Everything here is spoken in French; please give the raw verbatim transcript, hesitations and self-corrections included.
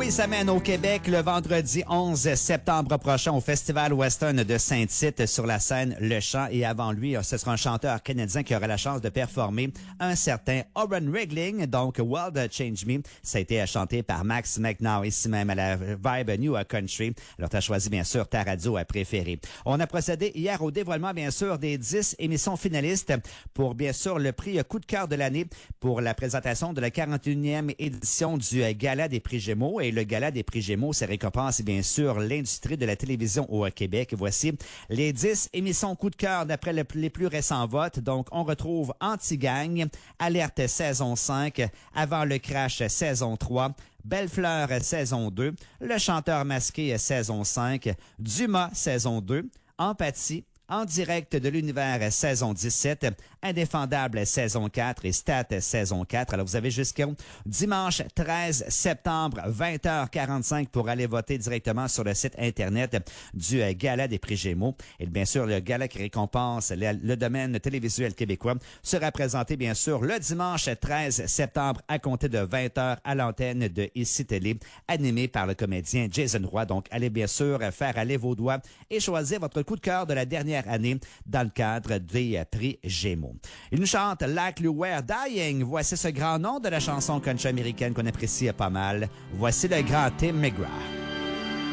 Oui, ça mène au Québec le vendredi onze septembre prochain au Festival Western de Saint-Tite sur la scène Le Chant. Et avant lui, ce sera un chanteur canadien qui aura la chance de performer un certain Oren Regling, donc World Change Me. Ça a été chanté par Max McNow, ici même à la Vibe New Country. Alors, tu as choisi bien sûr ta radio préférée. On a procédé hier au dévoilement bien sûr des dix émissions finalistes pour bien sûr le prix Coup de cœur de l'année pour la présentation de la quarante et unième édition du Gala des prix Gémeaux. Et le Gala des prix Gémeaux, ça récompense bien sûr l'industrie de la télévision au Québec. Voici les dix émissions coup de cœur d'après le, les plus récents votes. Donc, on retrouve Anti-Gang, Alerte saison cinq, Avant le crash saison trois, Belle-Fleur saison deux, Le chanteur masqué saison cinq, Dumas saison deux, Empathie, En direct de l'univers saison dix-sept, Indéfendable saison quatre et Stat saison quatre. Alors vous avez jusqu'au dimanche treize septembre, vingt heures quarante-cinq pour aller voter directement sur le site internet du Gala des prix Gémeaux. Et bien sûr, le gala qui récompense le, le domaine télévisuel québécois sera présenté bien sûr le dimanche treize septembre à compter de vingt heures à l'antenne de Ici Télé, animé par le comédien Jason Roy. Donc allez bien sûr faire aller vos doigts et choisir votre coup de cœur de la dernière année dans le cadre des prix Gémeaux. Il nous chante Like You Were Dying. Voici ce grand nom de la chanson country américaine qu'on apprécie pas mal. Voici le grand Tim McGraw.